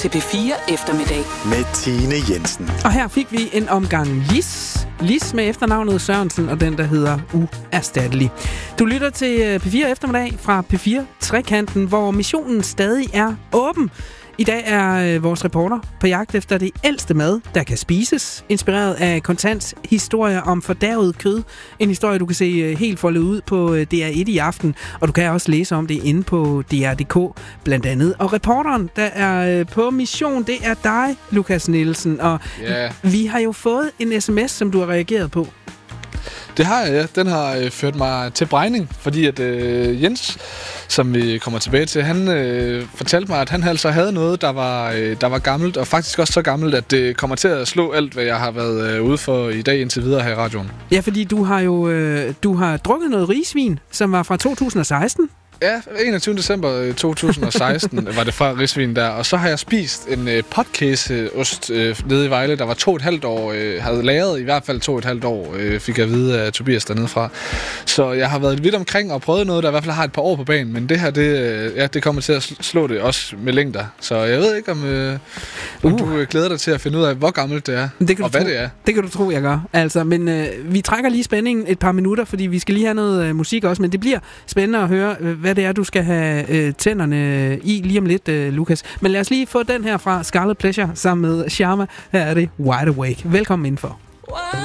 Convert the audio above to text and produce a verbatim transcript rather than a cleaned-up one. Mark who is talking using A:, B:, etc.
A: til P fire Eftermiddag
B: med Tine Jensen.
C: Og her fik vi en omgang Lis. Lis med efternavnet Sørensen, og den, der hedder Uerstattelig. Du lytter til P fire Eftermiddag fra P fire Trekanten, hvor missionen stadig er åben. I dag er vores reporter på jagt efter det ældste mad, der kan spises. Inspireret af Kontants historie om fordærvet kød. En historie, du kan se helt foldet ud på D R et i aften. Og du kan også læse om det inde på D R punktum d k blandt andet. Og reporteren, der er på mission, det er dig, Lukas Nielsen. Og yeah. vi har jo fået en sms, som du har reageret på.
D: Det har jeg, ja. Den har øh, ført mig til bregning, fordi at øh, Jens, som vi kommer tilbage til, han øh, fortalte mig, at han altså havde noget, der var, øh, der var gammelt, og faktisk også så gammelt, at det kommer til at slå alt, hvad jeg har været øh, ude for i dag indtil videre her i radioen.
C: Ja, fordi du har jo øh, du har drukket noget risvin, som var fra to tusind og seksten.
D: Ja, enogtyvende december to tusind og seksten var det fra risvin der, og så har jeg spist en øh, potcaseost øh, nede i Vejle, der var to og et halvt år, øh, havde lagret i hvert fald to og et halvt år, øh, fik jeg at vide af Tobias dernede fra. Så jeg har været vidt omkring og prøvet noget, der i hvert fald har et par år på banen, men det her, det, øh, ja, det kommer til at slå det også med længder. Så jeg ved ikke, om, øh, om uh. du øh, glæder dig til at finde ud af, hvor gammelt det er, det og hvad
C: tro,
D: det er.
C: Det kan du tro, jeg gør. Altså, men øh, vi trækker lige spændingen et par minutter, fordi vi skal lige have noget øh, musik også, men det bliver spændende at høre, øh, hvad det er, du skal have øh, tænderne i lige om lidt, øh, Lukas. Men lad os lige få den her fra Scarlet Pleasure sammen med Sharma. Her er det Wide Awake. Velkommen indenfor.